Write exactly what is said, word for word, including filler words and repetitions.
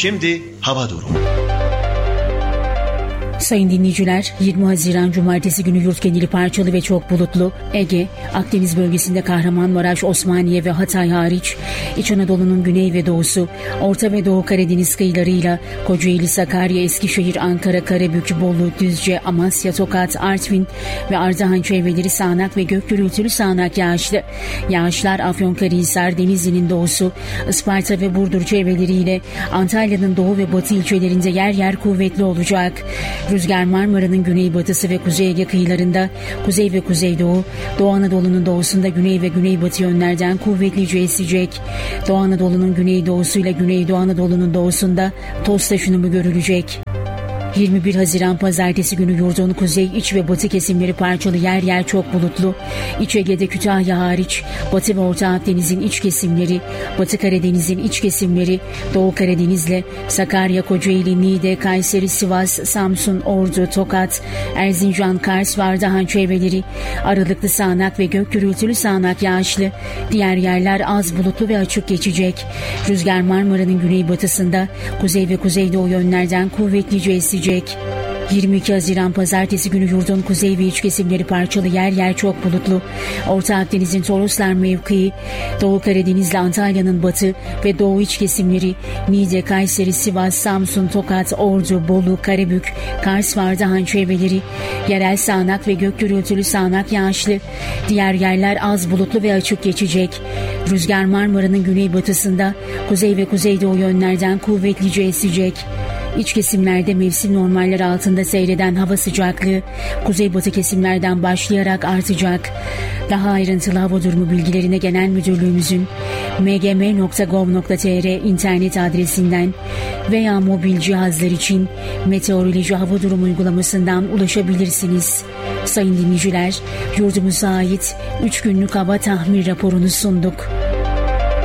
Şimdi hava durumu. Sayın dinleyiciler, yirmi Haziran Cumartesi günü yurt geneli parçalı ve çok bulutlu. Ege, Akdeniz bölgesinde Kahramanmaraş, Osmaniye ve Hatay hariç, İç Anadolu'nun güney ve doğusu, Orta ve Doğu Karadeniz kıyılarıyla Kocaeli, Sakarya, Eskişehir, Ankara, Karabük, Bolu, Düzce, Amasya, Tokat, Artvin ve Ardahan çevreleri sağanak ve gök gürültülü sağanak yağışlı. Yağışlar Afyonkarahisar, Denizli'nin doğusu, Isparta ve Burdur çevreleriyle Antalya'nın doğu ve batı ilçelerinde yer yer kuvvetli olacak. Rüzgar Marmara'nın güneybatısı ve Kuzey Ege kıyılarında, kuzey ve kuzeydoğu, Doğu Anadolu'nun doğusunda güney ve güneybatı yönlerden kuvvetlice esecek. Doğu Anadolu'nun güneydoğusuyla Güneydoğu Anadolu'nun doğusunda toz taşınımı görülecek. yirmi bir Haziran Pazartesi günü yurdun kuzey, iç ve batı kesimleri parçalı yer yer çok bulutlu. İç Ege'de Kütahya hariç, Batı ve Orta Akdeniz'in iç kesimleri, Batı Karadeniz'in iç kesimleri, Doğu Karadeniz'le Sakarya, Kocaeli, Niğde, Kayseri, Sivas, Samsun, Ordu, Tokat, Erzincan, Kars ve Ardahan çevreleri, aralıklı sağanak ve gök gürültülü sağanak yağışlı. Diğer yerler az bulutlu ve açık geçecek. Rüzgar Marmara'nın güneybatısında, kuzey ve kuzeydoğu yönlerden kuvvetlice esecek. yirmi iki Haziran Pazartesi günü yurdun kuzey ve iç kesimleri parçalı yer yer çok bulutlu. Orta Akdeniz'in Toroslar mevkii, Doğu Karadeniz'le Antalya'nın batı ve doğu iç kesimleri, Niğde, Kayseri, Sivas, Samsun, Tokat, Ordu, Bolu, Karabük, Kars ve Ardahan çevreleri, yerel sağanak ve gök gürültülü sağanak yağışlı. Diğer yerler az bulutlu ve açık geçecek. Rüzgar Marmara'nın güneybatısında, kuzey ve kuzeydoğu yönlerden kuvvetlice esecek. İç kesimlerde mevsim normaller altında seyreden hava sıcaklığı kuzeybatı kesimlerden başlayarak artacak. Daha ayrıntılı hava durumu bilgilerine Genel Müdürlüğümüzün m g m nokta gov nokta t r internet adresinden veya mobil cihazlar için meteoroloji hava durumu uygulamasından ulaşabilirsiniz. Sayın dinleyiciler, yurdumuza ait üç günlük hava tahmin raporunu sunduk.